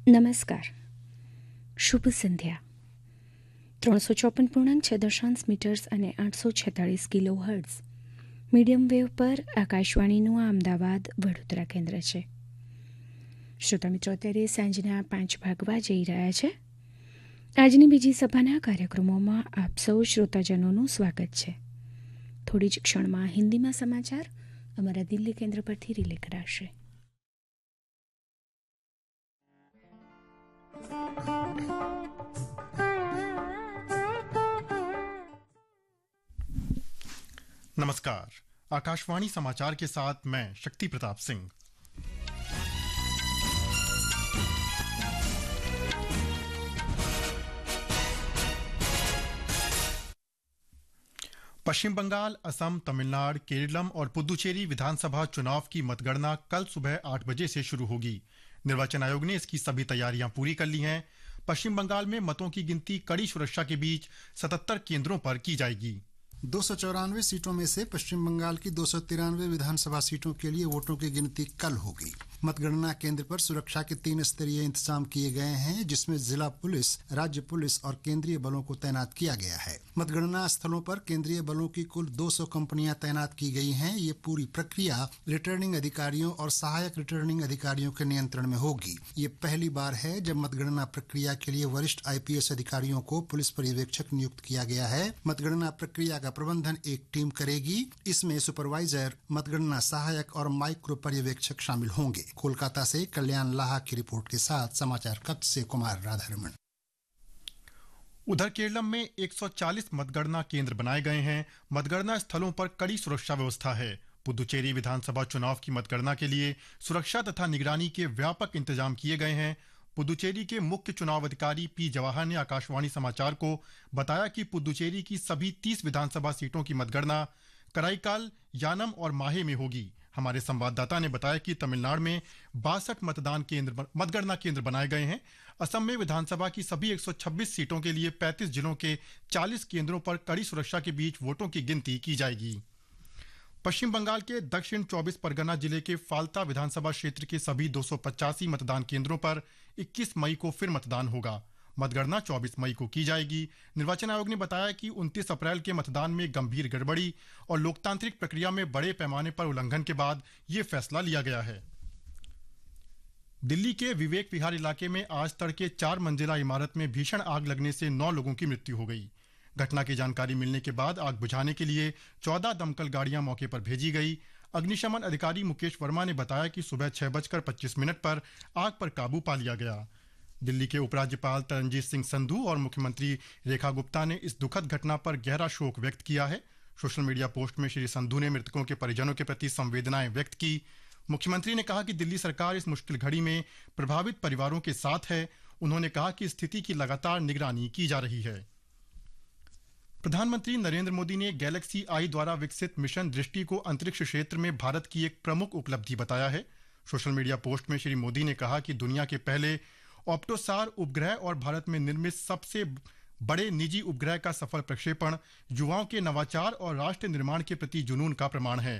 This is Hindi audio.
નમસ્કાર. શુભ સંધ્યા. 354.6 મીટર્સ અને 846 કિલો હર્ટ્ઝ મીડિયમ વેવ પર આકાશવાણીનું આ અમદાવાદ વડોદરા કેન્દ્ર છે. શ્રોતા મિત્રો, અત્યારે સાંજના 5 વાગવા જઈ રહ્યા છે. આજની બીજી સભાના કાર્યક્રમોમાં આપ સૌ શ્રોતાજનોનું સ્વાગત છે. થોડી જ ક્ષણમાં હિન્દીમાં સમાચાર અમારા દિલ્હી કેન્દ્ર પરથી રિલે કરાશે. नमस्कार. आकाशवाणी समाचार के साथ मैं शक्ति प्रताप सिंह. पश्चिम बंगाल, असम, तमिलनाडु, केरलम और पुदुचेरी विधानसभा चुनाव की मतगणना कल सुबह 8 बजे से शुरू होगी. निर्वाचन आयोग ने इसकी सभी तैयारियां पूरी कर ली हैं. पश्चिम बंगाल में मतों की गिनती कड़ी सुरक्षा के बीच 77 केंद्रों पर की जाएगी. 294 सीटों में से पश्चिम बंगाल की 293 विधानसभा सीटों के लिए वोटों की गिनती कल होगी. मतगणना केंद्र पर सुरक्षा के 3 स्तरीय इंतजाम किए गए हैं, जिसमें जिला पुलिस, राज्य पुलिस और केंद्रीय बलों को तैनात किया गया है. मतगणना स्थलों पर केंद्रीय बलों की कुल 200 कंपनियां तैनात की गई हैं. ये पूरी प्रक्रिया रिटर्निंग अधिकारियों और सहायक रिटर्निंग अधिकारियों के नियंत्रण में होगी. ये पहली बार है जब मतगणना प्रक्रिया के लिए वरिष्ठ IPS अधिकारियों को पुलिस पर्यवेक्षक नियुक्त किया गया है. मतगणना प्रक्रिया का प्रबंधन एक टीम करेगी. इसमें सुपरवाइजर, मतगणना सहायक और माइक्रो पर्यवेक्षक शामिल होंगे. कोलकाता से कल्याण लाहा की रिपोर्ट के साथ समाचार कक्ष से कुमार राधारमण. उधर केरलम में 140 मतगणना केंद्र बनाए गए हैं. मतगणना स्थलों पर कड़ी सुरक्षा व्यवस्था है. पुदुचेरी विधानसभा चुनाव की मतगणना के लिए सुरक्षा तथा निगरानी के व्यापक इंतजाम किए गए हैं. पुदुचेरी के मुख्य चुनाव अधिकारी P. जवाहर ने आकाशवाणी समाचार को बताया कि पुदुचेरी की सभी 30 विधानसभा सीटों की मतगणना कराईकाल, यानम और माहे में होगी. हमारे संवाददाता ने बताया कि तमिलनाडु में 62 मतगणना केंद्र बनाए गए हैं. असम में विधानसभा की सभी 126 सीटों के लिए 35 जिलों के 40 केंद्रों पर कड़ी सुरक्षा के बीच वोटों की गिनती की जाएगी. पश्चिम बंगाल के दक्षिण 24 परगना जिले के फाल्ता विधानसभा क्षेत्र के सभी 285 मतदान केंद्रों पर 21 मई को फिर मतदान होगा. मतगणना 24 मई को की जाएगी. निर्वाचन आयोग ने बताया कि 29 अप्रैल के मतदान में गंभीर गड़बड़ी और लोकतांत्रिक प्रक्रिया में बड़े पैमाने पर उल्लंघन के बाद ये फैसला लिया गया है. दिल्ली के विवेक विहार इलाके में आज तड़के 4 मंजिला इमारत में भीषण आग लगने से 9 लोगों की मृत्यु हो गई. घटना की जानकारी मिलने के बाद आग बुझाने के लिए 14 दमकल गाड़ियां मौके पर भेजी गई. अग्निशमन अधिकारी मुकेश वर्मा ने बताया कि सुबह 6:25 पर आग पर काबू पा लिया गया. दिल्ली के उपराज्यपाल तरनजीत सिंह संधू और मुख्यमंत्री रेखा गुप्ता ने इस दुखद घटना पर गहरा शोक व्यक्त किया है. सोशल मीडिया पोस्ट में श्री संधू ने मृतकों के परिजनों के प्रति संवेदनाएं व्यक्त की. मुख्यमंत्री ने कहा कि दिल्ली सरकार इस मुश्किल घड़ी में प्रभावित परिवारों के साथ है. उन्होंने कहा कि स्थिति की लगातार निगरानी की जा रही है. प्रधानमंत्री नरेंद्र मोदी ने गैलेक्सी आई द्वारा विकसित मिशन दृष्टि को अंतरिक्ष क्षेत्र में भारत की एक प्रमुख उपलब्धि बताया है. सोशल मीडिया पोस्ट में श्री मोदी ने कहा कि दुनिया के पहले ऑप्टोसार उपग्रह और भारत में निर्मित सबसे बड़े निजी उपग्रह का सफल प्रक्षेपण युवाओं के नवाचार और राष्ट्र निर्माण के प्रति जुनून का प्रमाण है.